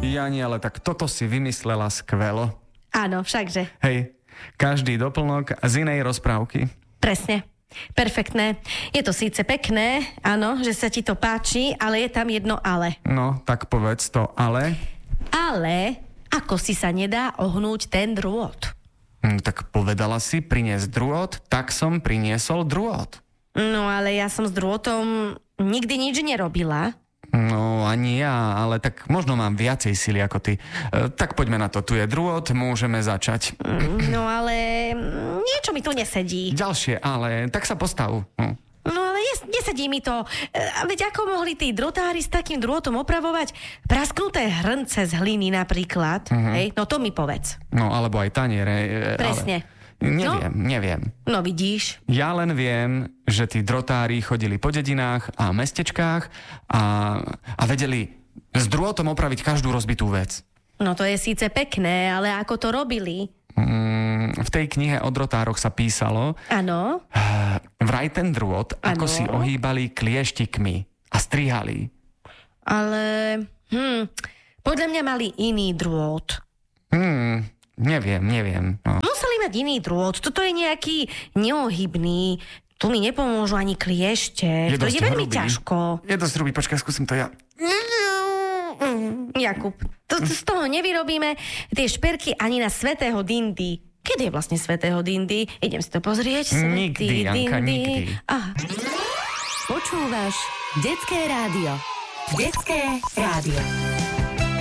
Ja nie, ale tak toto si vymyslela skvelo. Áno, všakže. Hej, každý doplnok z inej rozprávky. Presne. Perfektné. Je to síce pekné, áno, že sa ti to páči, ale je tam jedno ale. No, tak povedz to, ale... Ale ako si sa nedá ohnúť ten drôt? Tak povedala si priniesť drôt, tak som priniesol drôt. No ale ja som s drôtom nikdy nič nerobila. No, ani ja, ale tak možno mám viacej sily ako ty. Tak poďme na to, tu je drôt, môžeme začať. No ale niečo mi tu nesedí. Ďalšie, ale tak sa postav. No ale nesedí mi to. Veď ako mohli tí drotári s takým drôtom opravovať prasknuté hrnce z hliny napríklad? Hej? No to mi povedz. No, alebo aj taniere. Presne. Neviem. No vidíš. Ja len viem, že tí drotári chodili po dedinách a mestečkách a vedeli s drôtom opraviť každú rozbitú vec. No to je síce pekné, ale ako to robili? V tej knihe o drotároch sa písalo... Áno. Vraj ten drôt, ako si ohýbali klieštikmi a strihali. Ale... podľa mňa mali iný drôt. Neviem. No. Museli mať iný drôt. Toto je nejaký neohybný. Tu mi nepomôžu ani kliešte. To je veľmi ťažko. Je dosť hrubý, počkaj, skúsim to ja. Jakub, z toho nevyrobíme tie šperky ani na svätého Dindy. Kedy je vlastne svätého Dindy? Idem si to pozrieť. Nikdy, Janka, nikdy. Aha. Počúvaš Detské rádio. Detské rádio.